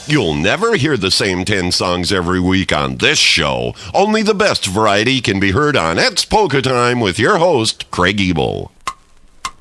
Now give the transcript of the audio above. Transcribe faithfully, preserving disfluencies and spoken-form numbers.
You'll never hear the same ten songs every week on this show. Only the best variety can be heard on It's Polka Time with your host, Craig Ebel.